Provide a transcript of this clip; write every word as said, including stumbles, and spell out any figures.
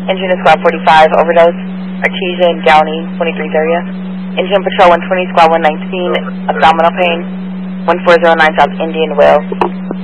Engine to Squad forty-five, overdose, Artesian, Downey, twenty-three's area. Engine Patrol one twenty, Squad one nineteen, abdominal pain, one four zero nine South Indian, Will.